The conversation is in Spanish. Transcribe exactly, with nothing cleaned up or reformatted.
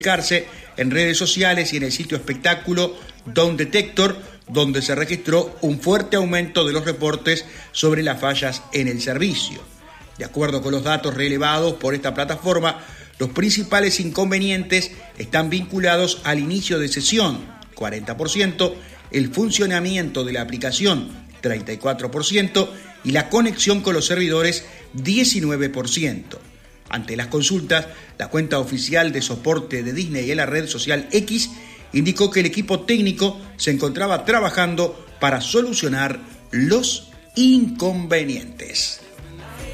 en redes sociales y en el sitio espectáculo Down Detector, donde se registró un fuerte aumento de los reportes sobre las fallas en el servicio. De acuerdo con los datos relevados por esta plataforma, los principales inconvenientes están vinculados al inicio de sesión, cuarenta por ciento, el funcionamiento de la aplicación, treinta y cuatro por ciento, y la conexión con los servidores, diecinueve por ciento. Ante las consultas, la cuenta oficial de soporte de Disney en la red social X indicó que el equipo técnico se encontraba trabajando para solucionar los inconvenientes.